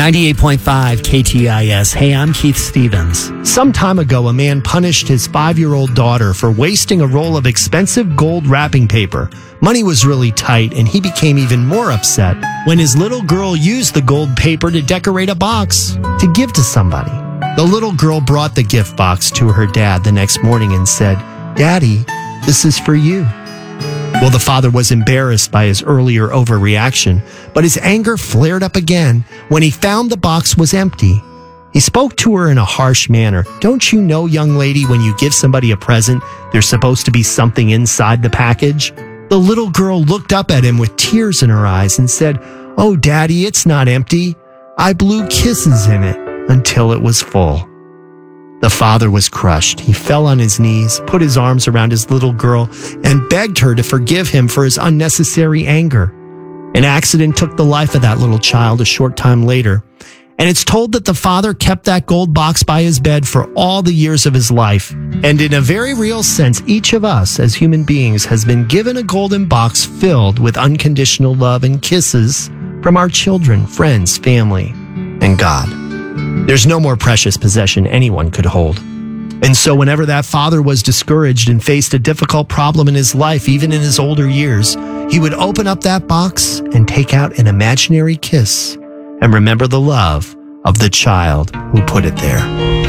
98.5 KTIS. Hey, I'm Keith Stevens. Some time ago, a man punished his 5-year-old daughter for wasting a roll of expensive gold wrapping paper. Money was really tight, and he became even more upset when his little girl used the gold paper to decorate a box to give to somebody. The little girl brought the gift box to her dad the next morning and said, "Daddy, this is for you." Well, the father was embarrassed by his earlier overreaction, but his anger flared up again when he found the box was empty. He spoke to her in a harsh manner. "Don't you know, young lady, when you give somebody a present, there's supposed to be something inside the package?" The little girl looked up at him with tears in her eyes and said, "Oh, Daddy, it's not empty. I blew kisses in it until it was full." The father was crushed. He fell on his knees, put his arms around his little girl, and begged her to forgive him for his unnecessary anger. An accident took the life of that little child a short time later, and it's told that the father kept that gold box by his bed for all the years of his life. And in a very real sense, each of us as human beings has been given a golden box filled with unconditional love and kisses from our children, friends, family, and God. There's no more precious possession anyone could hold. And so whenever that father was discouraged and faced a difficult problem in his life, even in his older years, he would open up that box and take out an imaginary kiss and remember the love of the child who put it there.